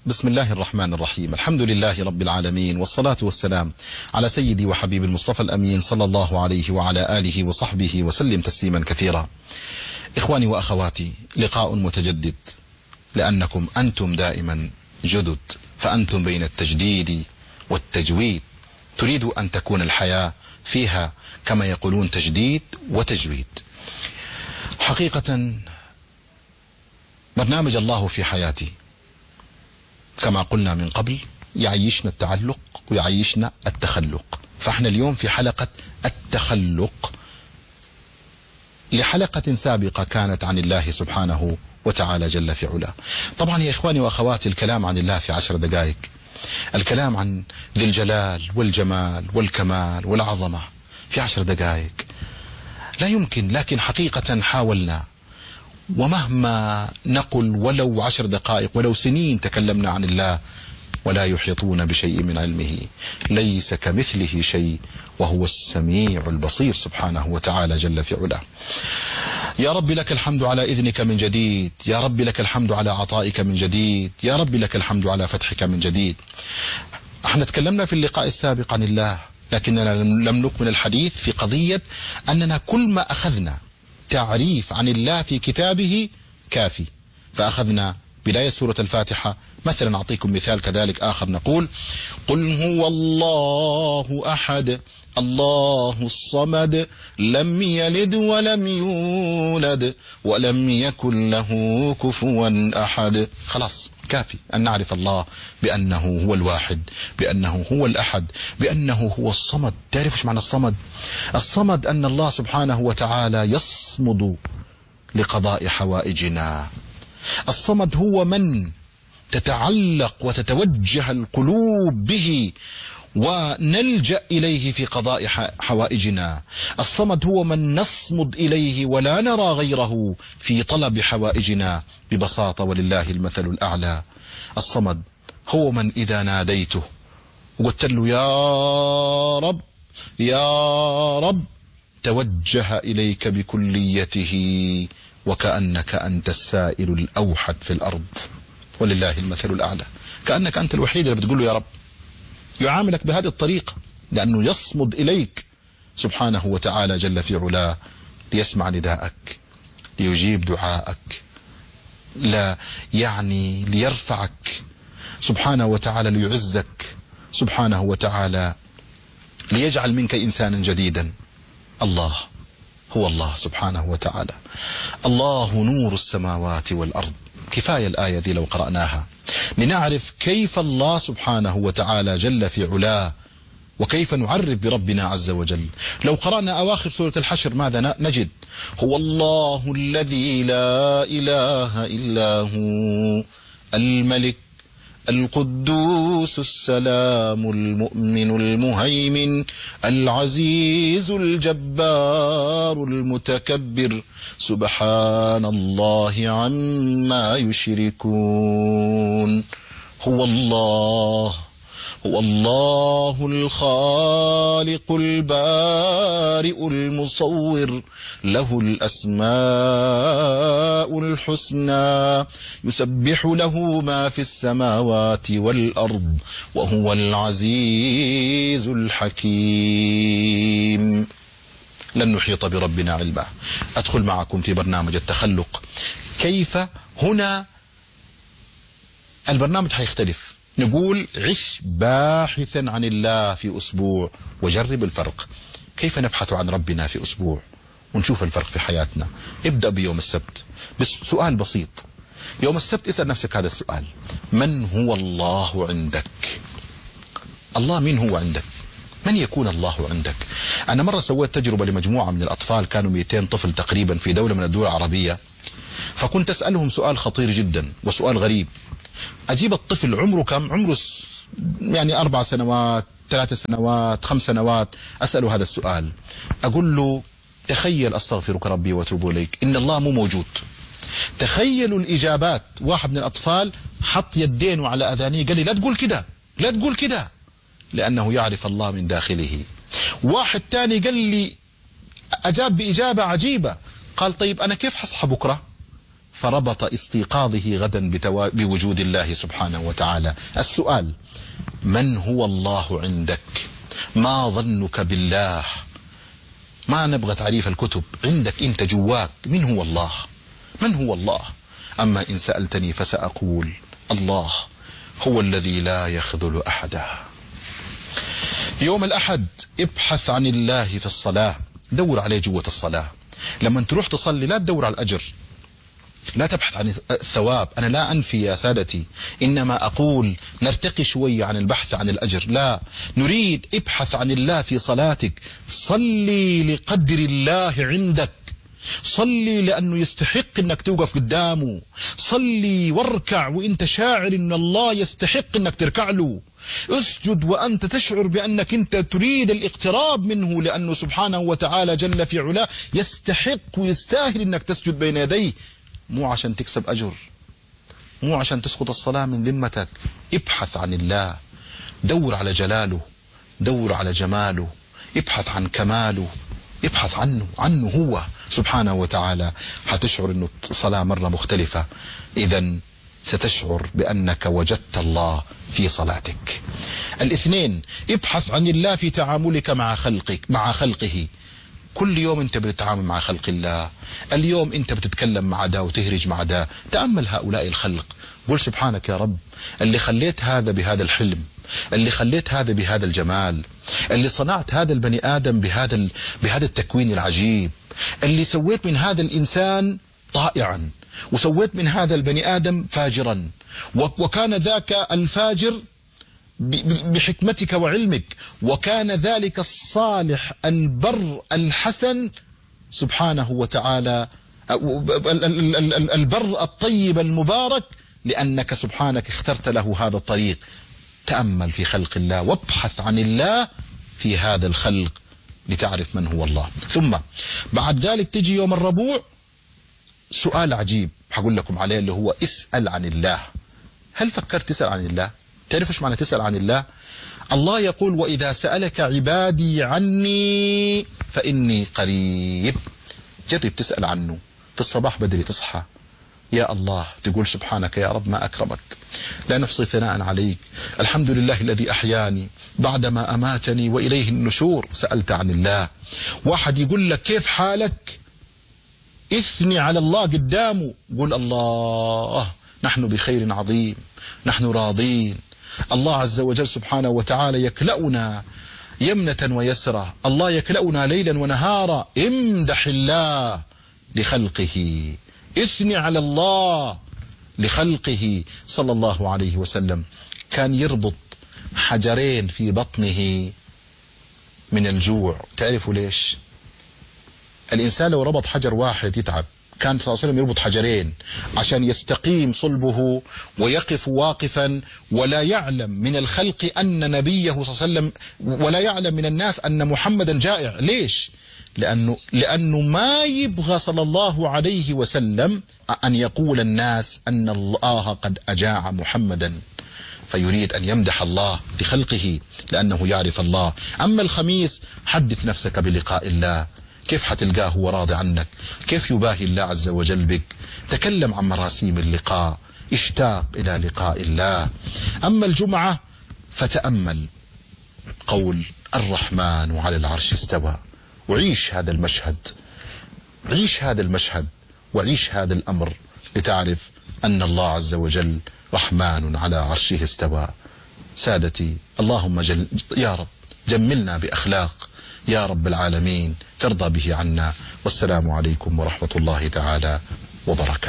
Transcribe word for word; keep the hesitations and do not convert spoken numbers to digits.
بسم الله الرحمن الرحيم. الحمد لله رب العالمين، والصلاة والسلام على سيدي وحبيب المصطفى الأمين صلى الله عليه وعلى آله وصحبه وسلم تسليما كثيرا. إخواني وأخواتي، لقاء متجدد لأنكم أنتم دائما جدد، فأنتم بين التجديد والتجويد. تريد أن تكون الحياة فيها كما يقولون تجديد وتجويد. حقيقة برنامج الله في حياتي كما قلنا من قبل يعيشنا التعلق ويعيشنا التخلق، فاحنا اليوم في حلقة التخلق لحلقة سابقة كانت عن الله سبحانه وتعالى جل في علاه. طبعا يا إخواني وأخواتي، الكلام عن الله في عشر دقائق، الكلام عن ذي الجلال والجمال والكمال والعظمة في عشر دقائق لا يمكن، لكن حقيقة حاولنا، ومهما نقل ولو عشر دقائق ولو سنين تكلمنا عن الله ولا يحيطون بشيء من علمه، ليس كمثله شيء وهو السميع البصير سبحانه وتعالى جل في علاه. يا رب لك الحمد على إذنك من جديد، يا رب لك الحمد على عطائك من جديد، يا رب لك الحمد على فتحك من جديد. احنا تكلمنا في اللقاء السابق عن الله، لكننا لم نكمل الحديث في قضية أننا كل ما أخذنا تعريف عن الله في كتابه كافي. فأخذنا بداية سورة الفاتحة مثلا، أعطيكم مثال كذلك آخر، نقول قل هو الله أحد الله الصمد لم يلد ولم يولد ولم يكن له كفوا أحد. خلاص كافي أن نعرف الله بأنه هو الواحد، بأنه هو الأحد، بأنه هو الصمد. تعرف ايش معنى الصمد؟ الصمد أن الله سبحانه وتعالى يصمد لقضاء حوائجنا. الصمد هو من تتعلق وتتوجه القلوب به ونلجأ إليه في قضاء حوائجنا. الصمد هو من نصمد إليه ولا نرى غيره في طلب حوائجنا ببساطة، ولله المثل الأعلى. الصمد هو من إذا ناديته وقلت له يا رب يا رب توجه إليك بكليته وكأنك أنت السائل الأوحد في الأرض، ولله المثل الأعلى. كأنك أنت الوحيد اللي بتقول له يا رب، يعاملك بهذه الطريقة لأنه يصمد إليك سبحانه وتعالى جل في علاه ليسمع نداءك، ليجيب دعاءك، لا يعني ليرفعك سبحانه وتعالى، ليعزك سبحانه وتعالى، ليجعل منك إنسانا جديدا. الله هو الله سبحانه وتعالى. الله نور السماوات والأرض. كفاية الآية دي لو قرأناها لنعرف كيف الله سبحانه وتعالى جل في علاه وكيف نعرف بربنا عز وجل. لو قرأنا أواخر سورة الحشر ماذا نجد؟ هو الله الذي لا إله إلا هو الملك القدوس السلام المؤمن المهيمن العزيز الجبار المتكبر سبحان الله عما يشركون. هو الله هو الله الخالق البارئ المصور له الأسماء الحسنى يسبح له ما في السماوات والأرض وهو العزيز الحكيم. لن نحيط بربنا علما. أدخل معكم في برنامج التخلق. كيف هنا البرنامج حيختلف، نقول عش باحثا عن الله في أسبوع وجرب الفرق. كيف نبحث عن ربنا في أسبوع ونشوف الفرق في حياتنا؟ ابدأ بيوم السبت بس سؤال بسيط. يوم السبت اسأل نفسك هذا السؤال: من هو الله عندك؟ الله مين هو عندك؟ من يكون الله عندك؟ أنا مرة سويت تجربة لمجموعة من الأطفال، كانوا مئتين طفل تقريبا في دولة من الدول العربية، فكنت أسألهم سؤال خطير جدا وسؤال غريب. أجيب الطفل عمره كم؟ عمره يعني أربع سنوات، ثلاث سنوات، خمس سنوات، أسأله هذا السؤال، أقول له تخيل أستغفرك ربي وأتوب إليك، إن الله مو موجود. تخيلوا الإجابات. واحد من الأطفال حط يدينه على أذانيه قال لي لا تقول كده، لا تقول كده، لأنه يعرف الله من داخله. واحد تاني قال لي، أجاب بإجابة عجيبة، قال طيب أنا كيف حصحى بكرة؟ فربط استيقاظه غدا بوجود الله سبحانه وتعالى. السؤال: من هو الله عندك؟ ما ظنك بالله؟ ما نبغى تعريف الكتب، عندك انت جواك من هو الله؟ من هو الله؟ أما إن سألتني فسأقول: الله هو الذي لا يخذل أحدا. يوم الأحد ابحث عن الله في الصلاة، دور عليه جوة الصلاة. لما تروح تصلي لا تدور على الأجر، لا تبحث عن الثواب. أنا لا أنفي يا سادتي، إنما أقول نرتقي شوية عن البحث عن الأجر. لا، نريد ابحث عن الله في صلاتك. صلي لقدر الله عندك، صلي لأنه يستحق أنك توقف قدامه، صلي واركع وإنت شاعر أن الله يستحق أنك تركع له، اسجد وأنت تشعر بأنك أنت تريد الاقتراب منه، لأنه سبحانه وتعالى جل في علاه يستحق ويستاهل أنك تسجد بين يديه، مو عشان تكسب أجر، مو عشان تسقط الصلاة من ذمتك. ابحث عن الله، دور على جلاله، دور على جماله، ابحث عن كماله، ابحث عنه عنه هو سبحانه وتعالى. حتشعر أنه صلاة مرة مختلفة، إذن ستشعر بأنك وجدت الله في صلاتك. الاثنين: ابحث عن الله في تعاملك مع خلقك مع خلقه. كل يوم انت بتتعامل مع خلق الله، اليوم انت بتتكلم مع ده وتهرج مع ده. تأمل هؤلاء الخلق، قل سبحانك يا رب، اللي خليت هذا بهذا الحلم، اللي خليت هذا بهذا الجمال، اللي صنعت هذا البني آدم بهذا ال... بهذا التكوين العجيب، اللي سويت من هذا الإنسان طائعا، وسويت من هذا البني آدم فاجرا، وكان ذاك الفاجر بحكمتك وعلمك، وكان ذلك الصالح البر الحسن سبحانه وتعالى البر الطيب المبارك، لأنك سبحانك اخترت له هذا الطريق. تأمل في خلق الله وابحث عن الله في هذا الخلق لتعرف من هو الله. ثم بعد ذلك تجي يوم الربوع سؤال عجيب حقول لكم عليه، اللي هو اسأل عن الله. هل فكرت تسأل عن الله؟ تعرف ايش معنى تسأل عن الله؟ الله يقول: وإذا سألك عبادي عني فإني قريب. جرب تسأل عنه في الصباح بدري، تصحى يا الله تقول سبحانك يا رب ما أكرمك، لا نحصي ثناء عليك، الحمد لله الذي أحياني بعدما أماتني وإليه النشور. سألت عن الله. واحد يقول لك كيف حالك، اثني على الله قدامه، قل الله نحن بخير عظيم، نحن راضين، الله عز وجل سبحانه وتعالى يكلأنا يمنة ويسرة، الله يكلأنا ليلا ونهارا. امدح الله لخلقه، اثني على الله لخلقه. صلى الله عليه وسلم كان يربط حجرين في بطنه من الجوع. تعرفوا ليش؟ الإنسان لو ربط حجر واحد يتعب، كان صلى الله عليه وسلم يربط حجرين عشان يستقيم صلبه ويقف واقفا، ولا يعلم من الخلق أن نبيه صلى الله عليه وسلم، ولا يعلم من الناس أن محمدا جائع. ليش؟ لأنه, لأنه ما يبغى صلى الله عليه وسلم أن يقول الناس أن الله قد أجاع محمدا، فيريد أن يمدح الله لخلقه لأنه يعرف الله. أما الخميس حدث نفسك بلقاء الله، كيف حتلقاه هو راضي عنك، كيف يباهي الله عز وجل بك. تكلم عن مراسيم اللقاء، اشتاق إلى لقاء الله. أما الجمعة فتأمل قول الرحمن على العرش استوى، وعيش هذا المشهد، عيش هذا المشهد وعيش هذا الأمر لتعرف أن الله عز وجل رحمن على عرشه استوى. سادتي، اللهم جل يا رب جملنا بأخلاق يا رب العالمين ترضى به عنا. والسلام عليكم ورحمة الله تعالى وبركاته.